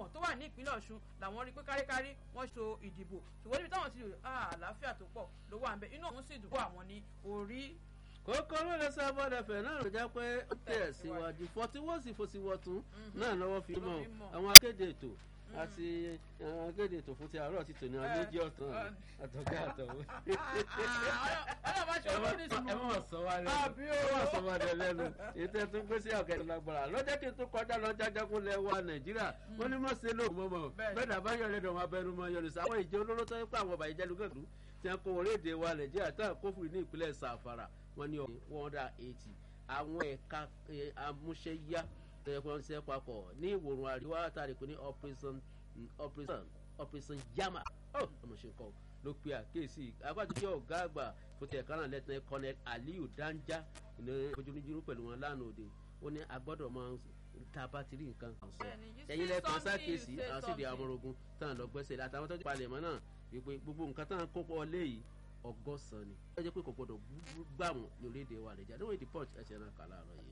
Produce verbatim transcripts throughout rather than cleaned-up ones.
gómìnà tó wà ní ìpínlẹ̀ Ọ̀ṣun làwọn rí pé káríkárí wọ́n so ìdìbò ṣùgbọ́n níbi táwọn ti rí àlàáfíà tó pọ̀ ló wà ń bẹ inú òun sì dùn kó àwọn ní orí. kókó lóde sábà dẹfẹ náà ló jẹ́ pé ó tẹ̀ síwájú fọtíwọ́sì fòsíwọ́tún náà lọ́wọ́ fi mọ́ àwọn akéde ètò àti àwọn akéde ètò fún ti àárọ̀ ti tò ní ọlọ́jì ọ̀tàn àtọ̀gá àtọ̀wé. ẹ mọ̀ sọ wá lẹ́nu ẹ mọ̀ sọ wá lẹ́nu ètò ẹ̀tún gbé sí ọ̀gá ìlágbára lọ́jọ́ kí n tó kọjá lọ jájágún lẹ̀ wá Nàìjíríà wọ́n ní mọ̀ sí lóògùn mọ́mọ́ bẹ́ẹ̀ dàbá yọ̀ lẹ́dọ̀ wọn abẹnú mọ́ yọ̀ lùsà àwọn ìjọ olóró tó ń pa àwọn ọba ìjẹ́lúgẹ̀dú tí wọ́n kó orílẹ̀-èdè wa Nàìjíríà tó àkófù ní ìpínlẹ̀ Sàfàrà wọ́n ní one hundred eighty àwọn ẹ̀ka amúṣẹ́yá tẹ̀wọ́n ṣe papọ̀ ní ìwòrán àríwá àtàrí pé ní operation operation operation yama ó ọmọ ṣe nǹkan ló pe àkéèsí agbájújọ ọ̀gá àgbà fún tẹ̀ka náà lẹ́tẹ̀ Colonel Aliyu Danja ní ojúlójúrú pẹ̀lú wọn lánàá òde ó ní agbọ́dọ̀ máa ń ta bá ti rí nǹkan kan sọ ẹ̀yin lẹ́kọ̀ọ́ sákèsí àwọn sì di àwọn ogun tán lọ gbẹ́sẹ̀ àtàwọn tó ti palẹ̀mọ́ náà wípé gbogbo nǹkan tán kókó ọlé yìí ọgọ́sàn ni ó jẹ́ pé kò gbọdọ̀ gbàmù ní orílẹ̀-èdè wa Nàìjíríà níwọ̀n ìdí Punch ẹ̀sẹ̀ náà kà láàárọ̀ yìí.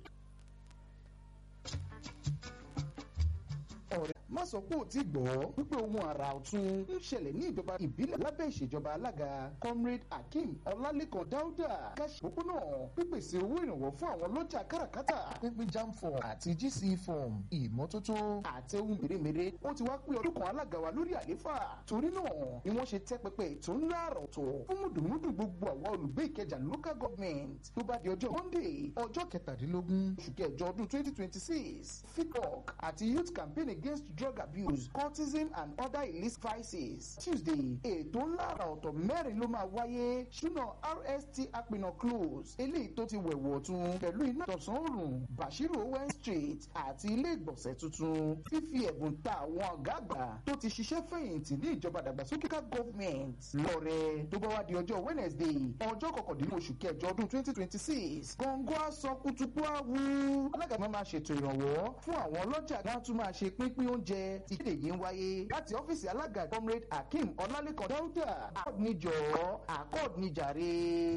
ọ̀rẹ́ má sọ pé ò tí gbọ́ wípé ohun àrà ọ̀tun ń ṣẹlẹ̀ ní ìjọba ìbílẹ̀ lábẹ́ ìṣèjọba alága comrade Akeem Ọlálékan Dáúdà gáṣí òpópónà pípèsè owó ìrànwọ́ fún àwọn lọ́jà káràkátà pínpín jam form àti G C form ìmọ́tótó àti ohun mèremère ó ti wá pé ọdún kan alága wa lórí àléfà torí náà ni wọ́n ṣe tẹ́ pẹpẹ ètò ńlá àrà ọ̀tọ̀ fún mùdùmùdù gbogbo àwọn olùgbé Ìkẹjà local government tó bá di ọjọ́ Monday ọjọ́ kẹtàdínlógún oṣù kẹjọ ọdún twenty twenty six ficoc àti youth campaign against drug abuse cultism and other illicit vices Tuesday ètò ńlá àrà ọ̀tọ̀ mẹ́rin ló máa wáyé ṣúná R S T Apinna close eléyìí tó ti wẹ̀wọ̀ ọ̀tun pẹ̀lú iná tọ̀sán òrùn Bashiru Owen street àti ilé ìgbọ̀nsẹ̀ tuntun fífi ẹ̀bùn ta àwọn ọ̀gá àgbà tó ti ṣiṣẹ́ fẹ̀yìntì ní ìjọba dàgbàsókè ká government lọ́rẹ́ tó bá wá di ọjọ́ Wednesday ọjọ́ kọkàndínlógún oṣù kẹjọ ọdún twenty twenty six gọ́ngọ́ aṣọ kutuku awu alága máa ṣètò ìrànwọ́ fún àwọn ọlọ́jà náà tún máa ṣe pínpín oúnjẹ ìkéde yìí ń wáyé láti ọ́fíìsì alága comrade Akeem Ọlálékan Dáúdà accord níjọ accord níjàre.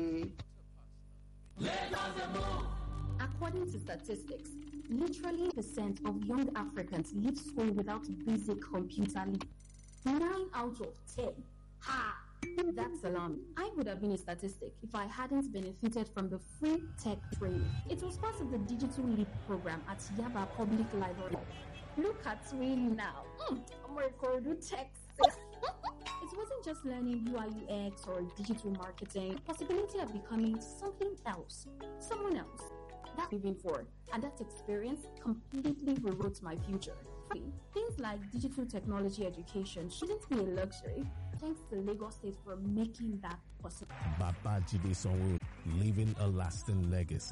According to statistics, literally eight percent of young Africans leave school without basic computer literacy. Nine out of ten. Ha! That's alarming. I would have been a statistic if I hadn't benefited from the free tech training. It was part of the Digital Leap program at Yaba Public Library. Look at me now. Mm, I'm recording text. It wasn't just learning U I U X or digital marketing. Possibility of becoming something else, someone else. That's moving forward, and that experience completely rewrote my future. Things like digital technology education shouldn't be a luxury. Thanks to Lagos State for making that possible. Babajide Sanwo-Olu, leaving a lasting legacy.